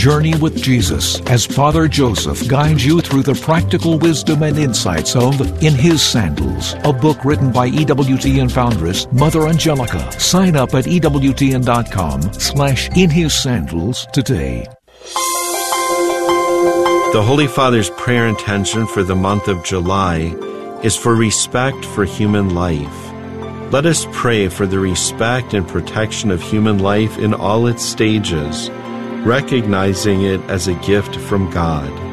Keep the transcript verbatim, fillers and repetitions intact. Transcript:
Journey with Jesus as Father Joseph guides you through the practical wisdom and insights of In His Sandals, a book written by E W T N foundress Mother Angelica. Sign up at ewtn.com slash in his sandals today. The Holy Father's prayer intention for the month of July is for respect for human life. Let us pray for the respect and protection of human life in all its stages, recognizing it as a gift from God.